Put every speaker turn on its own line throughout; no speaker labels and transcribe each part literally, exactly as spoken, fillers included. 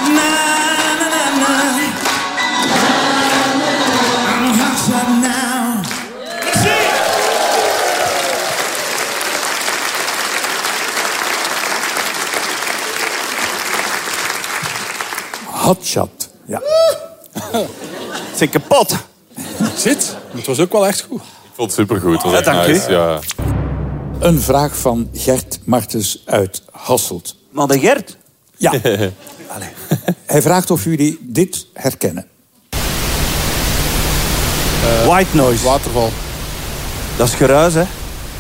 Na, na, na, na. I'm hot shot now. Zie!
Hotshot, ja.
Zijn kapot.
Zit, het was ook wel echt goed.
Ik vond het supergoed.
Ja, dank u.
Ja.
Een vraag van Gert Martens uit Hasselt.
Maar de Gert?
Ja. Hij vraagt of jullie dit herkennen.
Uh, White noise.
Waterval.
Dat is geruis, hè?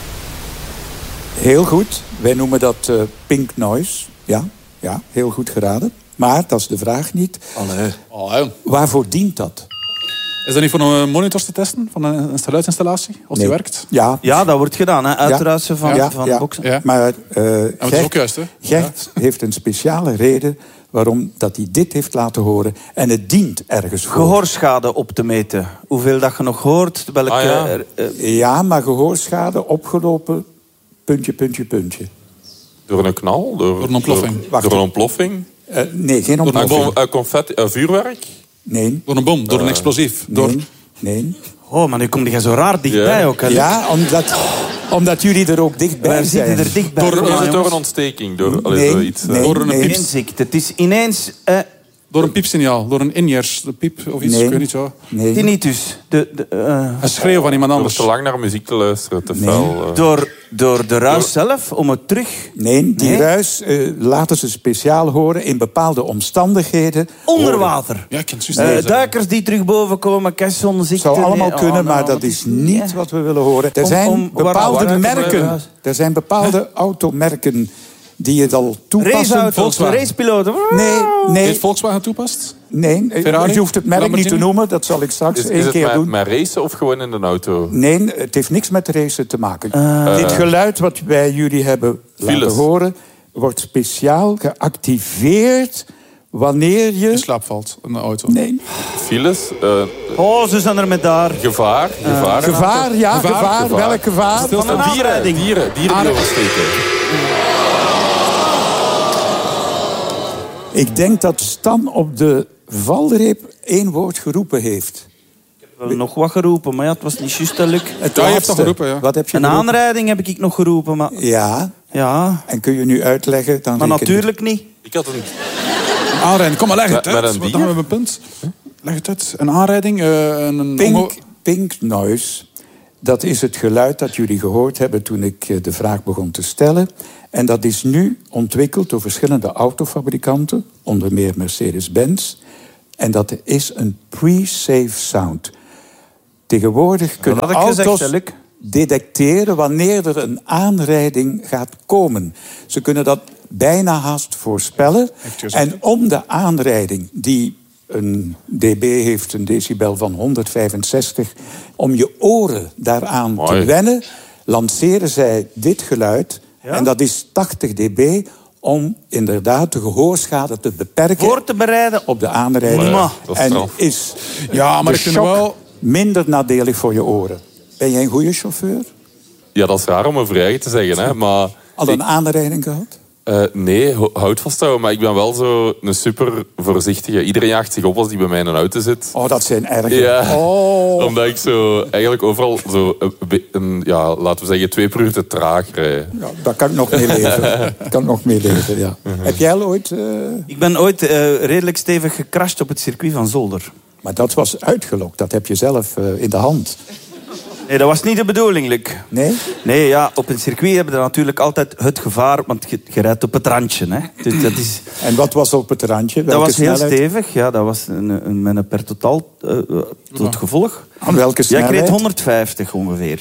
Heel goed. Wij noemen dat uh, pink noise. Ja, ja, heel goed geraden. Maar dat is de vraag niet.
Allee.
Allee.
Waarvoor dient dat?
Is dat niet voor een monitors te testen? Van een, een geluidsinstallatie? Als
Nee.
die werkt?
Ja,
Ja, dat wordt gedaan, hè? Uitruisen van,
ja,
van
ja.
boksen.
Ja.
Maar uh,
dat is
Gert,
ook juist, hè?
Gert heeft een speciale reden waarom dat hij dit heeft laten horen. En het dient ergens voor.
Gehoorschade op te meten. Hoeveel dat je nog hoort. Welke,
Ah, ja.
uh, uh,
Ja, maar gehoorschade opgelopen, puntje, puntje, puntje.
Door een knal? Door,
Door een ontploffing.
Door,
Wacht.
door een ontploffing?
Uh, nee, geen
Ah,
ontploffing.
bom, uh, confetti, uh, vuurwerk?
Nee,
Door een bom, door een explosief. Door...
nee, nee.
Oh, maar nu kom je zo raar dichtbij
Ja.
ook. Hè?
Ja, omdat, omdat jullie er ook dichtbij
Wij
zijn.
zitten er dichtbij.
Door-
Kom
Of
maar,
is het door een
jongens.
ontsteking? Door, allee,
Nee,
zoiets,
nee,
uh,
Door een
nee.
piep.
Inzicht. Het is ineens... Uh,
Door een piepsignaal, door een injers, de piep of iets,
Nee.
ik weet niet zo.
Nee.
tinnitus. De, de, uh,
Een schreeuw van iemand
door
anders.
te lang naar muziek te luisteren, te
Nee.
fel. Uh.
door, door de ruis zelf, om het terug...
Nee, die
Nee?
ruis uh, laten ze speciaal horen in bepaalde omstandigheden.
Onder water.
Ja, ik kan het juist
Uh,
niet zeggen.
duikers die terug boven komen, kerstzonziekte...
Het zou allemaal
nee,
kunnen,
oh, nou,
maar dat
wat
is niet
hè?
wat we willen horen. Er
Om-
zijn
om- waar-
bepaalde
waar-
merken.
waar-
Er zijn bepaalde automerken die het al toepassen.
Raceauto's,
Volkswagen.
racepiloten.
Nee, nee,
Heeft Volkswagen toepast?
nee.
Ferrari?
Je hoeft het merk niet te
Lamborghini?
noemen. Dat zal ik straks
Is, is
één
het
keer
met,
doen.
met racen of gewoon in de auto?
Nee, het heeft niks met racen te maken.
Uh.
Dit geluid wat wij jullie hebben laten
Files.
horen... wordt speciaal geactiveerd wanneer je...
In slaap valt, een auto.
Nee.
Files? Uh,
Oh, ze zijn er met daar.
gevaar? Gevaar?
Gevaar, ja, gevaar.
Gevaar.
Gevaar.
Welk gevaar?
Van een
Uh, dieren,
aanrijding.
dieren, dieren die oversteken.
Ik denk dat Stan op de valreep één woord geroepen heeft.
Ik heb wel nog wat geroepen, maar ja, het was niet juist dat lukt.
Het
Ja, je hebt
laatste.
toch geroepen, ja.
Wat heb je
Een
geroepen?
aanrijding heb ik nog geroepen, maar...
Ja,
Ja,
en kun je nu uitleggen? Dan
maar
reken ik-
natuurlijk niet.
Ik had een...
Aanrijding, kom maar, leg het
Met-
uit.
met een
Dan
dier?
hebben we een punt. Leg het uit. Een aanrijding, uh, een... onge-
Pink, pink noise, dat is het geluid dat jullie gehoord hebben toen ik eh, de vraag begon te stellen. En dat is nu ontwikkeld door verschillende autofabrikanten, onder meer Mercedes-Benz. En dat is een pre-safe sound. Tegenwoordig kunnen
had ik gezegd,
auto's
hè, Luc?
detecteren wanneer er een aanrijding gaat komen. Ze kunnen dat bijna haast voorspellen.
gezegd.
En om de aanrijding die een dB heeft, een decibel van honderdvijfenzestig... om je oren daaraan
Mooi.
te wennen, lanceren zij dit geluid.
Ja?
En dat is tachtig dB om inderdaad de gehoorschade te beperken...
Voor te bereiden.
op de aanrijding.
Maar,
dat is
en
straf.
is
Ja, maar
de
ik vind
shock
wel...
minder nadelig voor je oren. Ben jij een goede chauffeur?
Ja, dat is raar om over eigen te zeggen, hè. Maar
Al een aanrijding gehad?
Uh, nee, ho- houd vasthouden. Maar ik ben wel zo een super voorzichtige. Iedereen jaagt zich op als die bij mij in een auto zit.
Oh, dat zijn erger.
Ja,
Oh.
omdat ik zo eigenlijk overal zo een, be- een, ja, laten we zeggen, twee per uur te traag rij.
Ja, daar kan ik nog mee leven. Daar kan ik nog mee leven, ja. Heb jij al ooit... eh,
Ik ben ooit uh, redelijk stevig gecrashed op het circuit van Zolder.
Maar dat was uitgelokt. Dat heb je zelf uh, in de hand.
Nee, dat was niet de bedoeling, Luc.
Nee?
Nee, ja, op een circuit hebben we natuurlijk altijd het gevaar... want je, je rijdt op het randje, hè. Dus dat is...
En wat was op het randje? Welke
Dat was heel
snelheid?
stevig, ja. Dat was een, een, met een per totaal uh, tot gevolg.
Aan welke
Ja,
snelheid?
ik reed honderdvijftig ongeveer.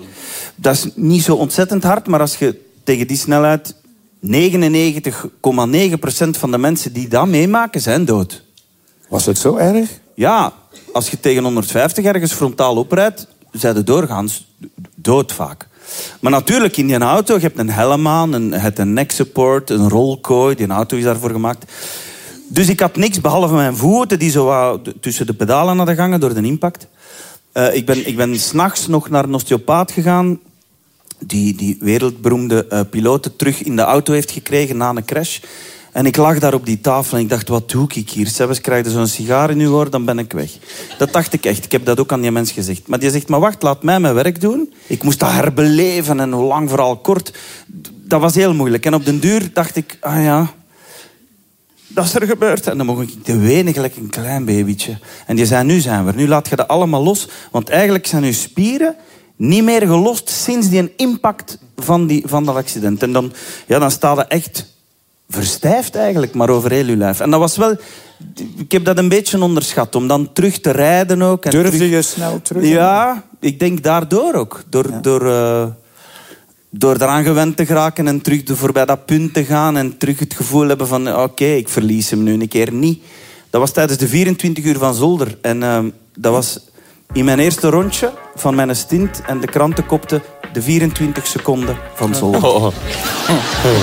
Dat is niet zo ontzettend hard, maar als je tegen die snelheid... negenennegentig komma negen procent van de mensen die dat meemaken, zijn dood.
Was het zo erg?
Ja, als je tegen honderdvijftig ergens frontaal oprijdt, zijn de doorgaans dood vaak. Maar natuurlijk, in die auto, je hebt een helm aan, een, je hebt een neck support, een rolkooi. Die auto is daarvoor gemaakt. Dus ik had niks behalve mijn voeten die zo wat tussen de pedalen hadden gehangen door de impact. Uh, ik ben, ik ben 's nachts nog naar een osteopaat gegaan die die wereldberoemde uh, piloten terug in de auto heeft gekregen na een crash. En ik lag daar op die tafel en ik dacht, wat doe ik hier? Zelfs krijg je zo'n sigaar in uw oor, dan ben ik weg. Dat dacht ik echt. Ik heb dat ook aan die mens gezegd. Maar die zegt, maar wacht, laat mij mijn werk doen. Ik moest dat herbeleven en hoe lang vooral kort. Dat was heel moeilijk. En op den duur dacht ik, ah ja, dat is er gebeurd. En dan mocht ik te wenen, gelijk een klein babytje. En die zei, nu zijn we er. Nu laat je dat allemaal los. Want eigenlijk zijn uw spieren niet meer gelost sinds die impact van, die, van dat accident. En dan, ja, dan staat het echt verstijfd eigenlijk, maar over heel uw lijf. En dat was wel... Ik heb dat een beetje onderschat, om dan terug te rijden ook. En
Durfde
terug...
je snel terug?
Ja, ik denk daardoor ook. Door, ja. door, uh, door eraan gewend te geraken en terug voorbij dat punt te gaan en terug het gevoel hebben van oké, okay, ik verlies hem nu een keer niet. Dat was tijdens de vierentwintig uur van Zolder. En uh, dat was in mijn eerste rondje van mijn stint en de kranten kopten de vierentwintig seconden van Zolder.
Oh.